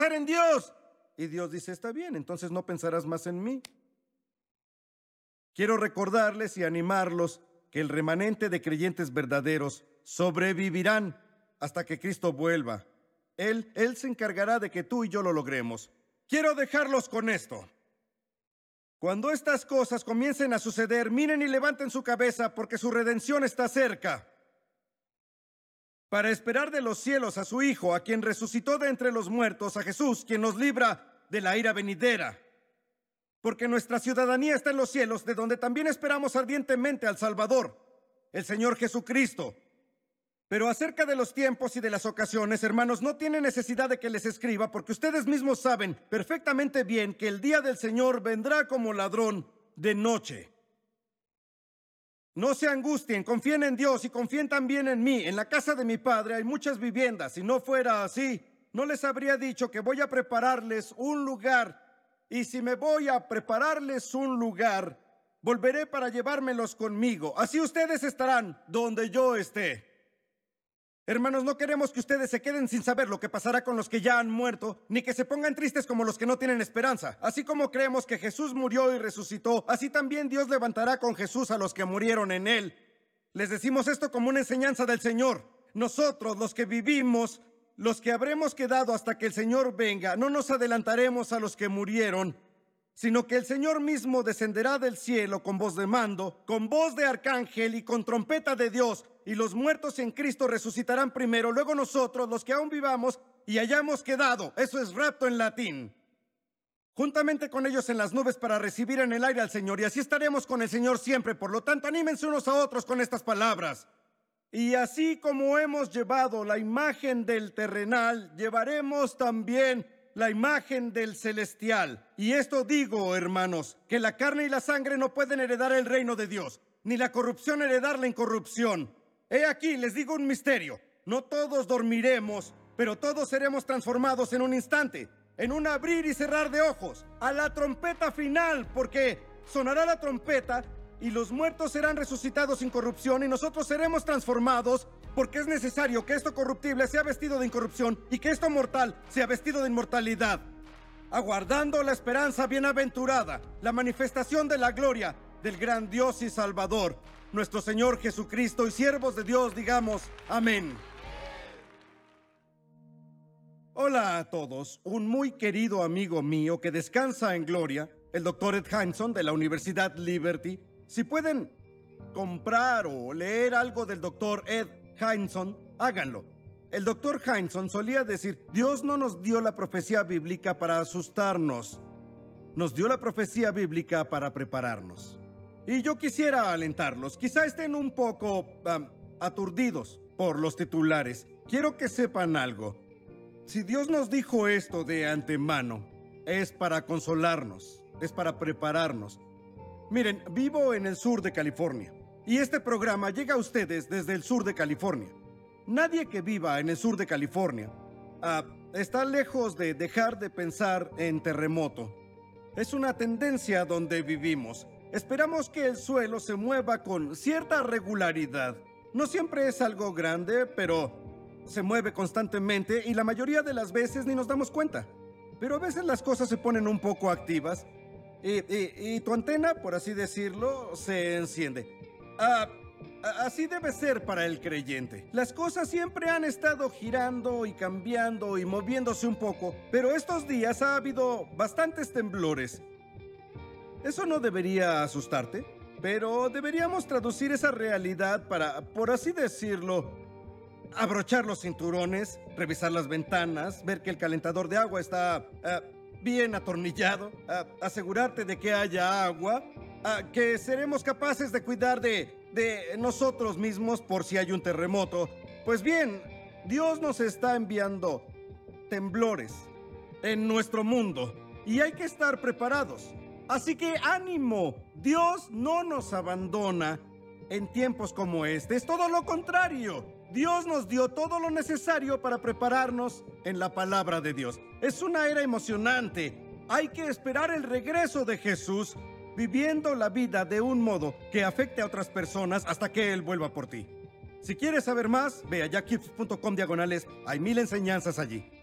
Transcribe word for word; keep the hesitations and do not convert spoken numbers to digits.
en Dios. Y Dios dice, está bien, entonces no pensarás más en mí. Quiero recordarles y animarlos que el remanente de creyentes verdaderos sobrevivirán hasta que Cristo vuelva. Él, Él se encargará de que tú y yo lo logremos. Quiero dejarlos con esto. Cuando estas cosas comiencen a suceder, miren y levanten su cabeza porque su redención está cerca. Para esperar de los cielos a su Hijo, a quien resucitó de entre los muertos, a Jesús, quien nos libra de la ira venidera. Porque nuestra ciudadanía está en los cielos, de donde también esperamos ardientemente al Salvador, el Señor Jesucristo. Pero acerca de los tiempos y de las ocasiones, hermanos, no tiene necesidad de que les escriba, porque ustedes mismos saben perfectamente bien que el día del Señor vendrá como ladrón de noche. No se angustien, confíen en Dios y confíen también en mí. En la casa de mi Padre hay muchas viviendas. Si no fuera así, no les habría dicho que voy a prepararles un lugar. Y si me voy a prepararles un lugar, volveré para llevármelos conmigo. Así ustedes estarán donde yo esté. Hermanos, no queremos que ustedes se queden sin saber lo que pasará con los que ya han muerto, ni que se pongan tristes como los que no tienen esperanza. Así como creemos que Jesús murió y resucitó, así también Dios levantará con Jesús a los que murieron en él. Les decimos esto como una enseñanza del Señor. Nosotros, los que vivimos, los que habremos quedado hasta que el Señor venga, no nos adelantaremos a los que murieron, sino que el Señor mismo descenderá del cielo con voz de mando, con voz de arcángel y con trompeta de Dios, y los muertos en Cristo resucitarán primero, luego nosotros, los que aún vivamos y hayamos quedado, eso es rapto en latín, juntamente con ellos en las nubes para recibir en el aire al Señor, y así estaremos con el Señor siempre. Por lo tanto, anímense unos a otros con estas palabras. Y así como hemos llevado la imagen del terrenal, llevaremos también la imagen del celestial. Y esto digo, hermanos, que la carne y la sangre no pueden heredar el reino de Dios, ni la corrupción heredar la incorrupción. He aquí, les digo un misterio. No todos dormiremos, pero todos seremos transformados en un instante, en un abrir y cerrar de ojos, a la trompeta final, porque sonará la trompeta y los muertos serán resucitados sin corrupción y nosotros seremos transformados, porque es necesario que esto corruptible sea vestido de incorrupción y que esto mortal sea vestido de inmortalidad, aguardando la esperanza bienaventurada, la manifestación de la gloria del gran Dios y Salvador, nuestro Señor Jesucristo, y siervos de Dios digamos amén. Hola a todos. Un muy querido amigo mío que descansa en gloria, el doctor Ed Hindson de la Universidad Liberty. Si pueden comprar o leer algo del doctor Ed Hindson, háganlo. El doctor Hindson solía decir, Dios no nos dio la profecía bíblica para asustarnos, nos dio la profecía bíblica para prepararnos. Y yo quisiera alentarlos, quizá estén un poco um, aturdidos por los titulares. Quiero que sepan algo. Si Dios nos dijo esto de antemano, es para consolarnos, es para prepararnos. Miren, vivo en el sur de California y este programa llega a ustedes desde el sur de California. Nadie que viva en el sur de California uh, está lejos de dejar de pensar en terremoto. Es una tendencia donde vivimos. Esperamos que el suelo se mueva con cierta regularidad. No siempre es algo grande, pero se mueve constantemente y la mayoría de las veces ni nos damos cuenta. Pero a veces las cosas se ponen un poco activas y, y, y tu antena, por así decirlo, se enciende. Ah, así debe ser para el creyente. Las cosas siempre han estado girando y cambiando y moviéndose un poco, pero estos días ha habido bastantes temblores. Eso no debería asustarte, pero deberíamos traducir esa realidad para, por así decirlo, abrochar los cinturones, revisar las ventanas, ver que el calentador de agua está uh, bien atornillado, uh, asegurarte de que haya agua, uh, que seremos capaces de cuidar de, de nosotros mismos por si hay un terremoto. Pues bien, Dios nos está enviando temblores en nuestro mundo y hay que estar preparados. Así que ánimo, Dios no nos abandona en tiempos como este, es todo lo contrario. Dios nos dio todo lo necesario para prepararnos en la palabra de Dios. Es una era emocionante. Hay que esperar el regreso de Jesús, viviendo la vida de un modo que afecte a otras personas hasta que Él vuelva por ti. Si quieres saber más, ve a jackhips punto com diagonales. Hay mil enseñanzas allí.